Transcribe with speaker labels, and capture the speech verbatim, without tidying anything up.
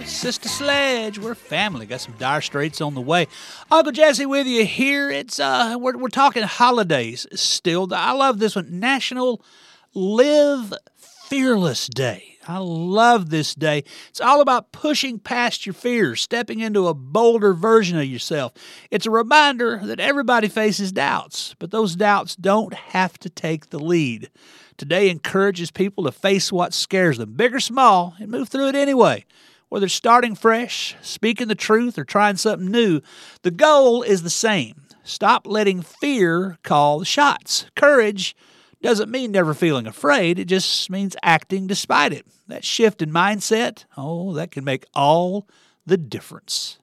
Speaker 1: Sister Sledge, we're family. Got some Dire Straits on the way. Uncle Jesse with you here. It's uh, we're we're talking holidays still. I love this one. National Live Fearless Day. I love this day. It's all about pushing past your fears, stepping into a bolder version of yourself. It's a reminder that everybody faces doubts, but those doubts don't have to take the lead. Today encourages people to face what scares them, big or small, and move through it anyway. Whether starting fresh, speaking the truth, or trying something new, the goal is the same. Stop letting fear call the shots. Courage doesn't mean never feeling afraid. It just means acting despite it. That shift in mindset, oh, that can make all the difference.